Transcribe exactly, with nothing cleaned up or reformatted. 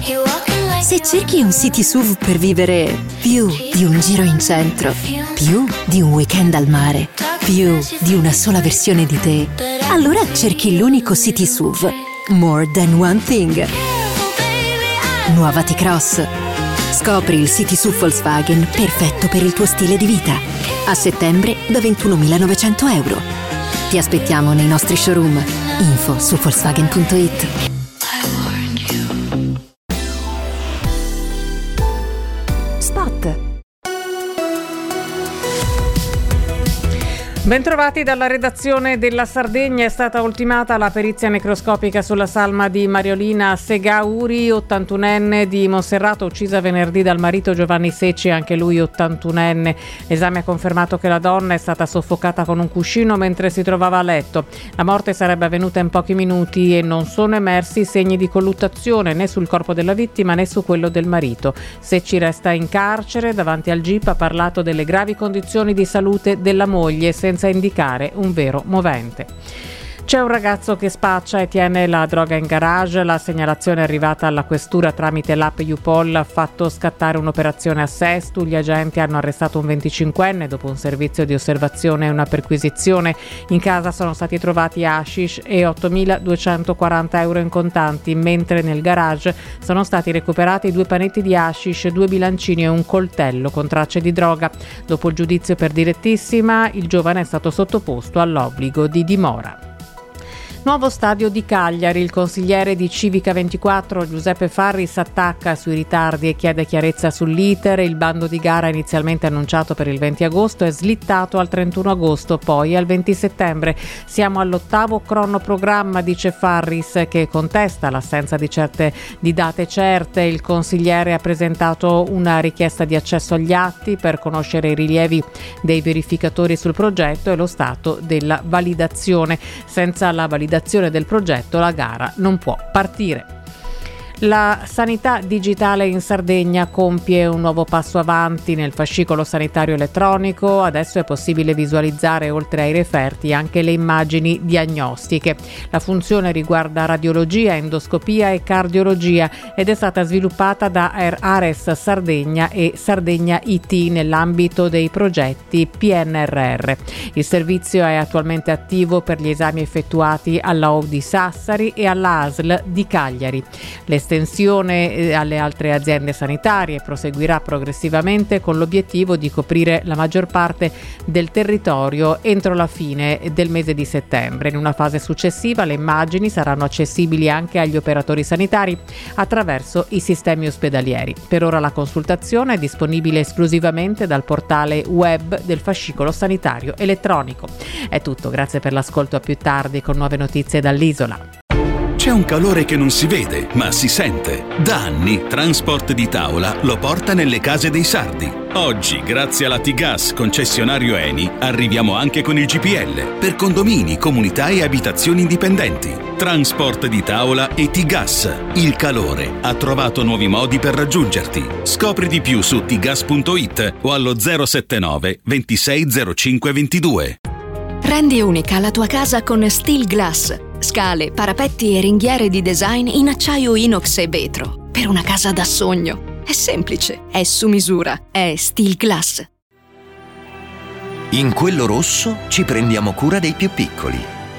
Se cerchi un city S U V per vivere più di un giro in centro, più di un weekend al mare, più di una sola versione di te, allora cerchi l'unico city S U V More Than One Thing. Nuova T-Cross. Scopri il city S U V Volkswagen perfetto per il tuo stile di vita. A settembre da ventunomilanovecento euro. Ti aspettiamo nei nostri showroom. Info su Volkswagen punto it. Spot. Bentrovati dalla redazione della Sardegna. È stata ultimata la perizia necroscopica sulla salma di Mariolina Segauri, ottantunenne di Monserrato, uccisa venerdì dal marito Giovanni Secci, anche lui ottantunenne. L'esame ha confermato che la donna è stata soffocata con un cuscino mentre si trovava a letto. La morte sarebbe avvenuta in pochi minuti e non sono emersi segni di colluttazione né sul corpo della vittima né su quello del marito. Secci resta in carcere. Davanti al G I P ha parlato delle gravi condizioni di salute della moglie, senza indicare un vero movente. C'è un ragazzo che spaccia e tiene la droga in garage. La segnalazione è arrivata alla questura tramite l'app YouPol, ha fatto scattare un'operazione a Sestu. Gli agenti hanno arrestato un venticinquenne dopo un servizio di osservazione e una perquisizione. In casa sono stati trovati hashish e ottomiladuecentoquaranta euro in contanti, mentre nel garage sono stati recuperati due panetti di hashish, due bilancini e un coltello con tracce di droga. Dopo il giudizio per direttissima, il giovane è stato sottoposto all'obbligo di dimora. Nuovo stadio di Cagliari. Il consigliere di Civica ventiquattro Giuseppe Farri s'attacca sui ritardi e chiede chiarezza sull'iter. Il bando di gara inizialmente annunciato per il venti agosto è slittato al trentuno agosto, poi al venti settembre. Siamo all'ottavo cronoprogramma, dice Farris, che contesta l'assenza di certe di date certe. Il consigliere ha presentato una richiesta di accesso agli atti per conoscere i rilievi dei verificatori sul progetto e lo stato della validazione. Senza la validazione del progetto la gara non può partire. La sanità digitale in Sardegna compie un nuovo passo avanti nel fascicolo sanitario elettronico. Adesso è possibile visualizzare, oltre ai referti, anche le immagini diagnostiche. La funzione riguarda radiologia, endoscopia e cardiologia ed è stata sviluppata da Ares Sardegna e Sardegna I T nell'ambito dei progetti P N R R. Il servizio è attualmente attivo per gli esami effettuati alla O U di Sassari e all'A S L di Cagliari. L'estensione alle altre aziende sanitarie proseguirà progressivamente con l'obiettivo di coprire la maggior parte del territorio entro la fine del mese di settembre. In una fase successiva le immagini saranno accessibili anche agli operatori sanitari attraverso i sistemi ospedalieri. Per ora la consultazione è disponibile esclusivamente dal portale web del fascicolo sanitario elettronico. È tutto, grazie per l'ascolto, a più tardi con nuove notizie dall'isola. C'è un calore che non si vede, ma si sente. Da anni Transport di Tavola lo porta nelle case dei sardi. Oggi, grazie alla T-Gas concessionario Eni, arriviamo anche con il G P L per condomini, comunità e abitazioni indipendenti. Transport di Tavola e T-Gas. Il calore ha trovato nuovi modi per raggiungerti. Scopri di più su t gas punto it o allo zero sette nove ventisei zero cinque ventidue. Rendi unica la tua casa con Steel Glass. Scale, parapetti e ringhiere di design in acciaio inox e vetro. Per una casa da sogno. È semplice, è su misura, è Steel Glass. In Quello Rosso ci prendiamo cura dei più piccoli.